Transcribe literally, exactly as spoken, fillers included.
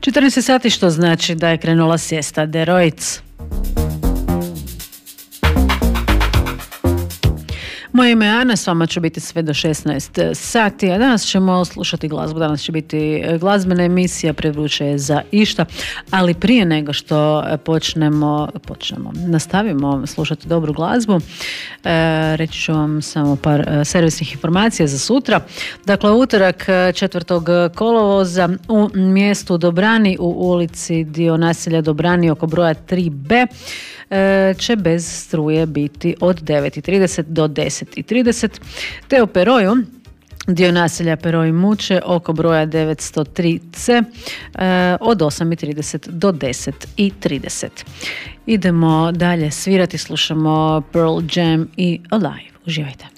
četrnaest sati, što znači da je krenula siesta de Roic. Moje ime je Ana, s vama ću biti sve do šesnaest sati, a danas ćemo slušati glazbu. Danas će biti glazbena emisija, Prevruće je za išta, ali prije nego što počnemo, počnemo nastavimo slušati dobru glazbu, e, reći ću vam samo par e, servisnih informacija za sutra. Dakle, utorak četvrtog kolovoza u mjestu Dobrani, u ulici dio naselja Dobrani oko broja tri be, će bez struje biti od devet i trideset do deset i trideset, te u Peroju, dio naselja Peroj Muče oko broja devetsto tri ce, od osam i trideset do deset i trideset. Idemo dalje svirati, slušamo Pearl Jam i Alive. Uživajte.